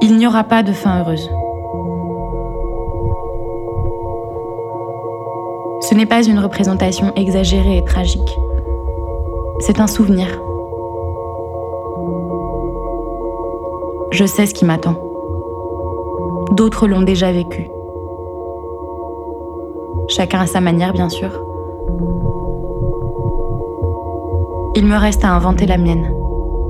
Il n'y aura pas de fin heureuse. Ce n'est pas une représentation exagérée et tragique. C'est un souvenir. Je sais ce qui m'attend. D'autres l'ont déjà vécu. Chacun à sa manière, bien sûr. Il me reste à inventer la mienne.